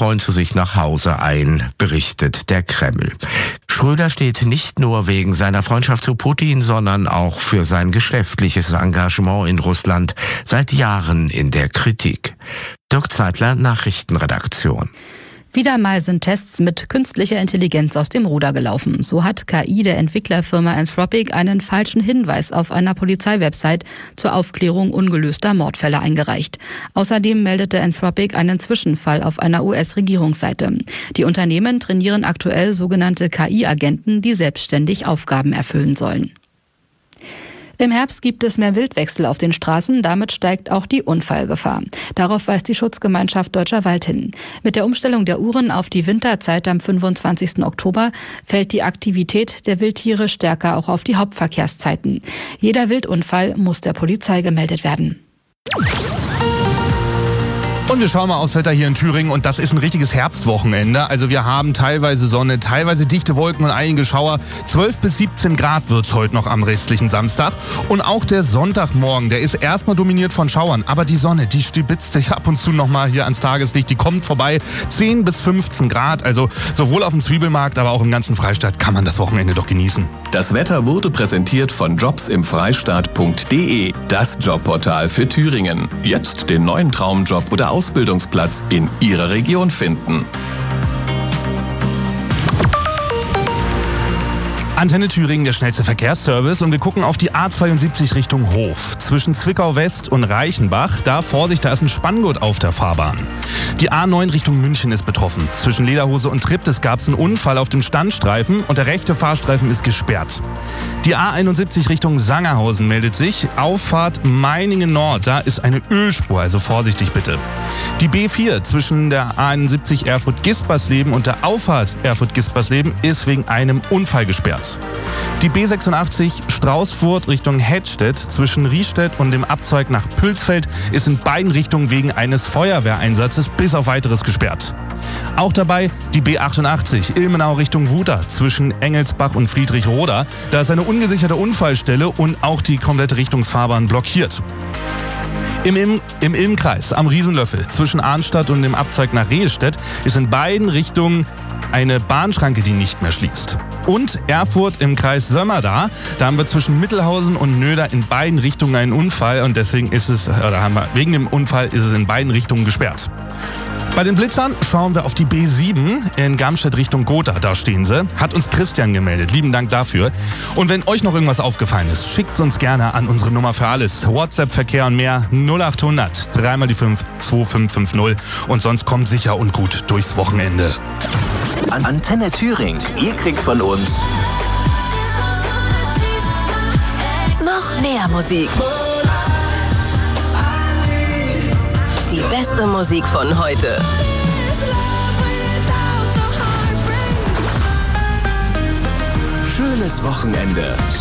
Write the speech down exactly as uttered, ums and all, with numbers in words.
freunde sich nach Hause ein, berichtet der Kreml. Schröder steht nicht nur wegen seiner Freundschaft zu Putin, sondern auch für sein geschäftliches Engagement in Russland seit Jahren in der Kritik. Dirk Zeitler, Nachrichtenredaktion. Wieder mal sind Tests mit künstlicher Intelligenz aus dem Ruder gelaufen. So hat K I der Entwicklerfirma Anthropic einen falschen Hinweis auf einer Polizeiwebsite zur Aufklärung ungelöster Mordfälle eingereicht. Außerdem meldete Anthropic einen Zwischenfall auf einer U S-Regierungsseite. Die Unternehmen trainieren aktuell sogenannte K I-Agenten, die selbstständig Aufgaben erfüllen sollen. Im Herbst gibt es mehr Wildwechsel auf den Straßen, damit steigt auch die Unfallgefahr. Darauf weist die Schutzgemeinschaft Deutscher Wald hin. Mit der Umstellung der Uhren auf die Winterzeit am fünfundzwanzigsten Oktober fällt die Aktivität der Wildtiere stärker auch auf die Hauptverkehrszeiten. Jeder Wildunfall muss der Polizei gemeldet werden. Und wir schauen mal aufs Wetter hier in Thüringen und das ist ein richtiges Herbstwochenende. Also wir haben teilweise Sonne, teilweise dichte Wolken und einige Schauer. zwölf bis siebzehn Grad wird's heute noch am restlichen Samstag. Und auch der Sonntagmorgen, der ist erstmal dominiert von Schauern. Aber die Sonne, die stibitzt sich ab und zu nochmal hier ans Tageslicht. Die kommt vorbei. zehn bis fünfzehn Grad. Also sowohl auf dem Zwiebelmarkt, aber auch im ganzen Freistaat kann man das Wochenende doch genießen. Das Wetter wurde präsentiert von jobs im freistaat punkt de, das Jobportal für Thüringen. Jetzt den neuen Traumjob oder Ausbildungsplatz in Ihrer Region finden. Antenne Thüringen, der schnellste Verkehrsservice, und wir gucken auf die A zweiundsiebzig Richtung Hof. Zwischen Zwickau West und Reichenbach, da Vorsicht, da ist ein Spanngurt auf der Fahrbahn. Die A neun Richtung München ist betroffen. Zwischen Lederhose und Triptis gab es einen Unfall auf dem Standstreifen und der rechte Fahrstreifen ist gesperrt. Die A einundsiebzig Richtung Sangerhausen meldet sich. Auffahrt Meiningen Nord, da ist eine Ölspur, also vorsichtig bitte. Die B vier zwischen der A einundsiebzig Erfurt-Gispersleben und der Auffahrt Erfurt-Gispersleben ist wegen einem Unfall gesperrt. Die B sechsundachtzig Straußfurt Richtung Hedstedt zwischen Riestedt und dem Abzweig nach Pülsfeld ist in beiden Richtungen wegen eines Feuerwehreinsatzes bis auf weiteres gesperrt. Auch dabei die B achtundachtzig Ilmenau Richtung Wuter zwischen Engelsbach und Friedrichroda. Da ist eine ungesicherte Unfallstelle und auch die komplette Richtungsfahrbahn blockiert. Im, Im, Im Ilmkreis am Riesenlöffel zwischen Arnstadt und dem Abzweig nach Rehestedt ist in beiden Richtungen eine Bahnschranke, die nicht mehr schließt. Und Erfurt im Kreis Sömmerda, da haben wir zwischen Mittelhausen und Nöder in beiden Richtungen einen Unfall und deswegen ist es, oder haben wir, wegen dem Unfall ist es in beiden Richtungen gesperrt. Bei den Blitzern schauen wir auf die B sieben in Garmstedt Richtung Gotha. Da stehen sie. Hat uns Christian gemeldet. Lieben Dank dafür. Und wenn euch noch irgendwas aufgefallen ist, schickt uns gerne an unsere Nummer für alles. WhatsApp-Verkehr und mehr null achthundert drei mal die fünf zwei fünf fünf null. Und sonst kommt sicher und gut durchs Wochenende. An Antenne Thüringen. Ihr kriegt von uns noch mehr Musik. Die beste Musik von heute. schönes Wochenende.